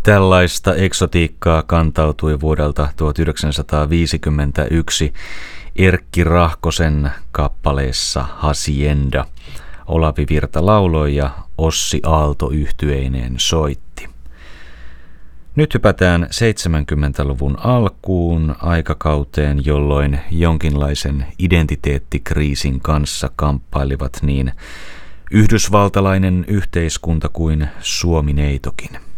Tällaista eksotiikkaa kantautui vuodelta 1951 Erkki Rahkosen kappaleessa Hacienda. Olavi Virta lauloi ja Ossi Aalto yhtyeineen soitti. Nyt hypätään 70-luvun alkuun, aikakauteen, jolloin jonkinlaisen identiteettikriisin kanssa kamppailivat niin yhdysvaltalainen yhteiskunta kuin Suomi-neitokin.